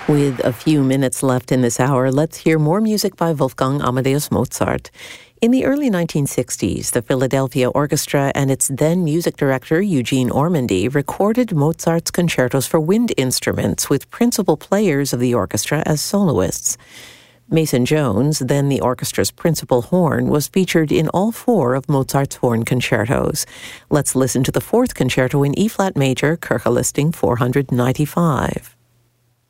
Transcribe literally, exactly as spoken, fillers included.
With a few minutes left in this hour, let's hear more music by Wolfgang Amadeus Mozart. In the early nineteen sixties, the Philadelphia Orchestra and its then music director, Eugene Ormandy, recorded Mozart's concertos for wind instruments with principal players of the orchestra as soloists. Mason Jones, then the orchestra's principal horn, was featured in all four of Mozart's horn concertos. Let's listen to the fourth concerto in E-flat major, Kirche Listing four ninety-five.